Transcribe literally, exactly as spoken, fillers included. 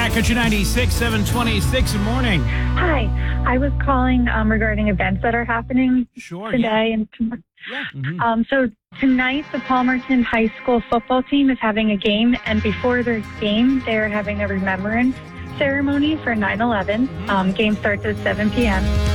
Cat Country ninety-six, seven twenty-six. Good morning. Hi, I was calling um, regarding events that are happening Sure. today Yeah. and tomorrow. yeah. Mm-hmm. Um, so tonight, the Palmerton High School football team is having a game, and before their game, they're having a remembrance ceremony for nine eleven. Um, game starts at seven p.m.